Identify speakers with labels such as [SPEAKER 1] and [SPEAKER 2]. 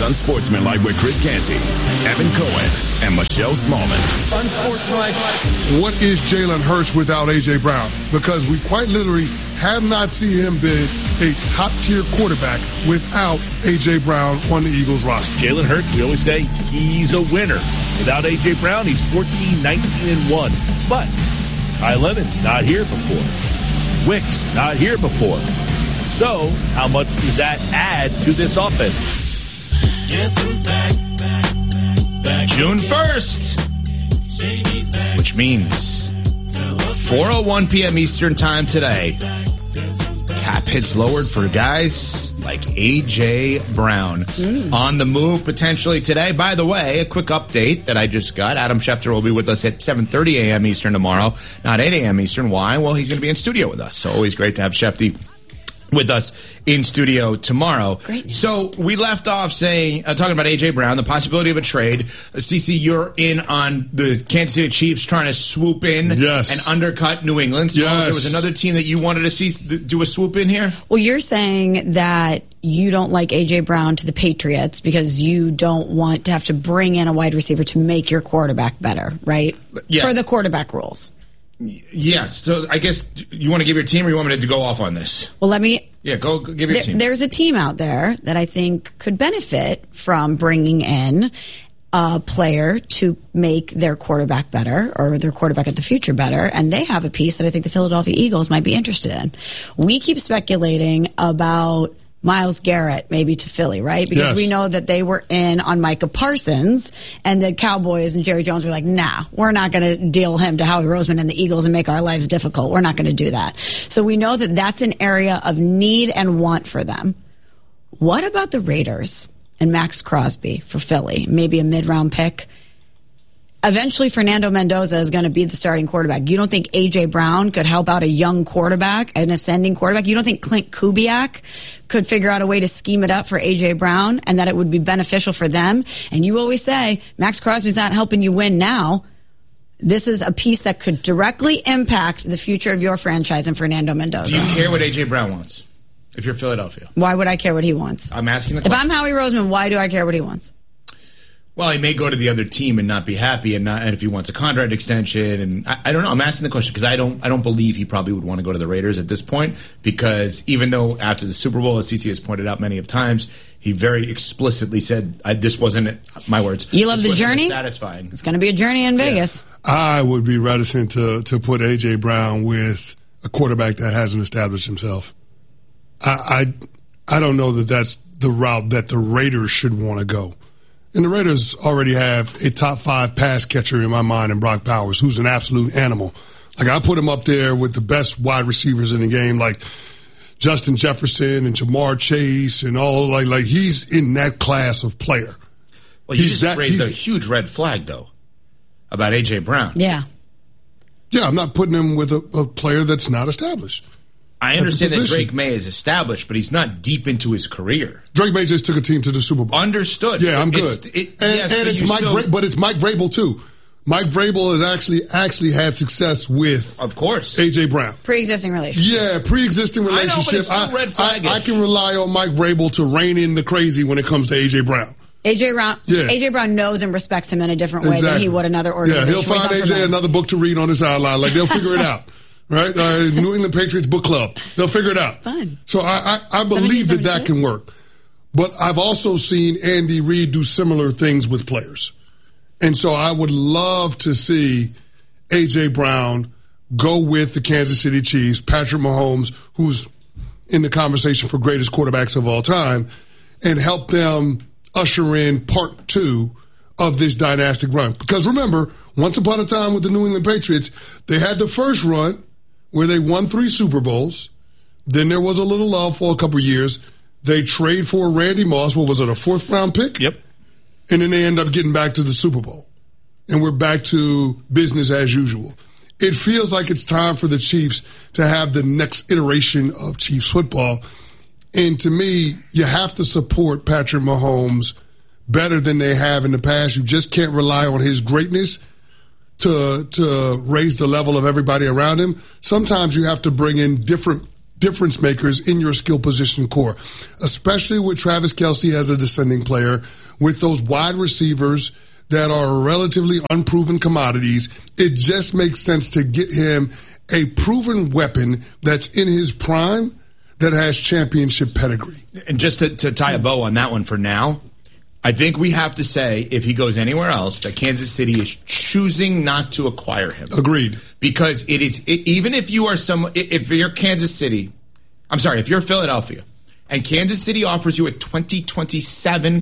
[SPEAKER 1] Unsportsmanlike with Chris Canty, Evan Cohen, and Michelle Smallman.
[SPEAKER 2] What is Jalen Hurts without A.J. Brown? Because we quite literally have not seen him be a top-tier quarterback without A.J. Brown on the Eagles roster.
[SPEAKER 3] Jalen Hurts, we always say he's a winner. Without A.J. Brown, he's 14, 19, and 1. But Ty Lemon, not here before. Wicks, not here before. So, how much does that add to this offense?
[SPEAKER 4] Guess who's back?
[SPEAKER 5] June 1st, which means 4:01 p.m. Eastern time today. Cap hits lowered for guys like A.J. Brown. On the move potentially today. By the way, a quick update that I just got. Adam Schefter will be with us at 7:30 a.m. Eastern tomorrow, not 8 a.m. Eastern. Why? Well, he's going to be in studio with us. So always great to have Schefty with us in studio tomorrow.
[SPEAKER 6] Great.
[SPEAKER 5] So we left off saying, talking about A.J. Brown, the possibility of a trade. CC, you're in on the Kansas City Chiefs trying to swoop in and undercut New England. So there was another team that you wanted to see do a swoop in here?
[SPEAKER 6] Well, you're saying that you don't like A.J. Brown to the Patriots because you don't want to have to bring in a wide receiver to make your quarterback better, right?
[SPEAKER 5] Yeah.
[SPEAKER 6] For the quarterback rules.
[SPEAKER 5] Yes. So I guess you want to give your team or you want me to go off on this?
[SPEAKER 6] Well, let me...
[SPEAKER 5] Yeah, go give your team.
[SPEAKER 6] There's a team out there that I think could benefit from bringing in a player to make their quarterback better or their quarterback of the future better, and they have a piece that I think the Philadelphia Eagles might be interested in. We keep speculating about Myles Garrett maybe to Philly, right? Because we know that they were in on Micah Parsons, and the Cowboys and Jerry Jones were like, nah, we're not going to deal him to Howie Roseman and the Eagles and make our lives difficult. We're not going to do that. So we know that that's an area of need and want for them. What about the Raiders and Max Crosby for Philly? Maybe a mid-round pick? Eventually, Fernando Mendoza is going to be the starting quarterback. You don't think A.J. Brown could help out a young quarterback, an ascending quarterback? You don't think Clint Kubiak could figure out a way to scheme it up for A.J. Brown and that it would be beneficial for them? And you always say, Max Crosby's not helping you win now. This is a piece that could directly impact the future of your franchise and Fernando Mendoza.
[SPEAKER 5] Do you care what A.J. Brown wants if you're Philadelphia?
[SPEAKER 6] Why would I care what he wants?
[SPEAKER 5] I'm asking the question.
[SPEAKER 6] If I'm Howie Roseman, why do I care what he wants?
[SPEAKER 5] Well, he may go to the other team and not be happy, and if he wants a contract extension, and I don't know. I'm asking the question because I don't believe he probably would want to go to the Raiders at this point. Because even though after the Super Bowl, as CC has pointed out many of times, he very explicitly said, "This wasn't my words."
[SPEAKER 6] You love the journey.
[SPEAKER 5] Satisfying.
[SPEAKER 6] It's going to be a journey in Vegas.
[SPEAKER 2] I would be reticent to put A.J. Brown with a quarterback that hasn't established himself. I don't know that that's the route that the Raiders should want to go. And the Raiders already have a top 5 pass catcher in my mind in Brock Bowers, who's an absolute animal. Like, I put him up there with the best wide receivers in the game, like Justin Jefferson and Jamar Chase and all. Like he's in that class of player.
[SPEAKER 5] Well, you just raised a huge red flag, though, about A.J. Brown.
[SPEAKER 6] Yeah.
[SPEAKER 2] Yeah, I'm not putting him with a player that's not established.
[SPEAKER 5] I understand that Drake May is established, but he's not deep into his career.
[SPEAKER 2] Drake May just took a team to the Super Bowl.
[SPEAKER 5] Understood.
[SPEAKER 2] Yeah, I'm good. It's Mike Vrabel too. Mike Vrabel has actually had success with,
[SPEAKER 5] of course,
[SPEAKER 2] A.J. Brown.
[SPEAKER 6] Pre-existing relationship.
[SPEAKER 2] Yeah, pre-existing relationship.
[SPEAKER 5] I know, but it's still red flag-ish.
[SPEAKER 2] I can rely on Mike Vrabel to rein in the crazy when it comes to A.J. Brown.
[SPEAKER 6] A.J. Brown knows and respects him in a different way than he would another organization.
[SPEAKER 2] Yeah, he'll find A.J. another book to read on the sideline. Like, they'll figure it out. Right? New England Patriots Book Club. They'll figure it out.
[SPEAKER 6] Fun.
[SPEAKER 2] So I believe that can work. But I've also seen Andy Reid do similar things with players. And so I would love to see A.J. Brown go with the Kansas City Chiefs, Patrick Mahomes, who's in the conversation for greatest quarterbacks of all time, and help them usher in part 2 of this dynastic run. Because remember, once upon a time with the New England Patriots, they had the first run where they won 3 Super Bowls. Then there was a little lull for a couple of years. They trade for Randy Moss. What was it, a 4th-round pick?
[SPEAKER 3] Yep.
[SPEAKER 2] And then they end up getting back to the Super Bowl. And we're back to business as usual. It feels like it's time for the Chiefs to have the next iteration of Chiefs football. And to me, you have to support Patrick Mahomes better than they have in the past. You just can't rely on his greatness to raise the level of everybody around him. Sometimes you have to bring in different difference makers in your skill position core, especially with Travis Kelce as a descending player, with those wide receivers that are relatively unproven commodities. It just makes sense to get him a proven weapon that's in his prime that has championship pedigree.
[SPEAKER 5] And just to tie a bow on that one for now, I think we have to say, if he goes anywhere else, that Kansas City is choosing not to acquire him.
[SPEAKER 2] Agreed.
[SPEAKER 5] Because even if you are if you're Kansas City, if you're Philadelphia, and Kansas City offers you a 2027